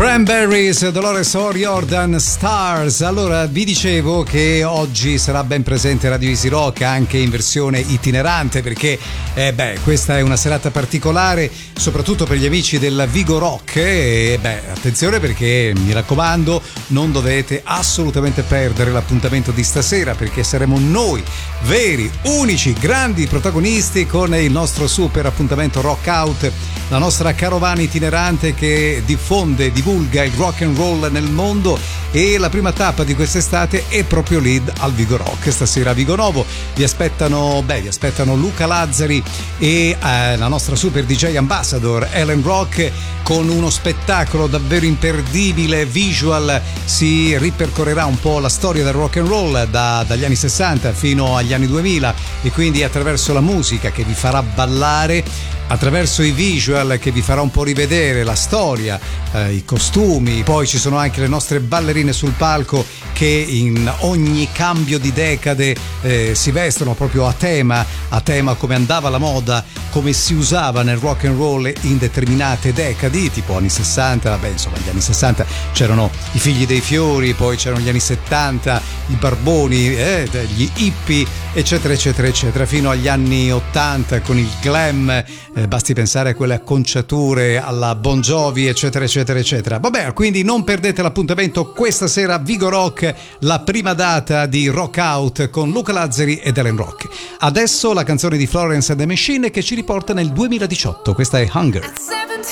Cranberries, Dolores O'Riordan, Stars. Allora, vi dicevo che oggi sarà ben presente Radio Easy Rock anche in versione itinerante, perché questa è una serata particolare, soprattutto per gli amici del Vigo Rock. E attenzione, perché mi raccomando, non dovete assolutamente perdere l'appuntamento di stasera, perché saremo noi veri, unici, grandi protagonisti con il nostro super appuntamento Rock Out, la nostra carovana itinerante che divulga il rock and roll nel mondo. E la prima tappa di quest'estate è proprio lì al Vigo Rock. Stasera a Vigo Novo vi aspettano Luca Lazzari e la nostra super DJ ambassador Ellen Rock, con uno spettacolo davvero imperdibile, visual. Si ripercorrerà un po' la storia del rock and roll dagli anni 60 fino agli anni 2000, e quindi attraverso la musica che vi farà ballare, attraverso i visual che vi farà un po' rivedere la storia, i costumi. Poi ci sono anche le nostre ballerine sul palco che in ogni cambio di decade si vestono proprio a tema come andava la moda, come si usava nel rock and roll in determinate decadi, tipo anni 60. Gli anni 60 c'erano i Figli dei Fiori, poi c'erano gli anni 70 i Barboni, gli hippie, eccetera eccetera eccetera, fino agli anni 80 con il glam. Basti pensare a quelle acconciature alla Bon Jovi, eccetera eccetera eccetera. Quindi non perdete l'appuntamento questa sera a Vigo Rock, la prima data di Rock Out con Luca Lazzari ed Ellen Rock. Adesso la canzone di Florence and the Machine che ci riporta nel 2018. Questa è Hunger. At 17